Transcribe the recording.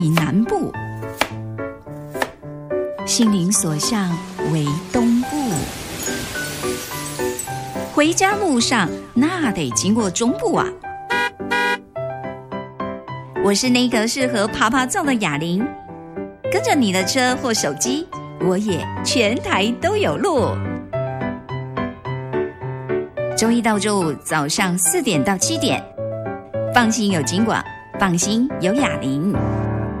南部，心灵所向为东部。回家路上那得经过中部啊。我是那个适合爬爬照的哑铃，跟着你的车或手机，我也全台都有路。周一到周五早上4点到7点，放心有金广，放心有哑铃。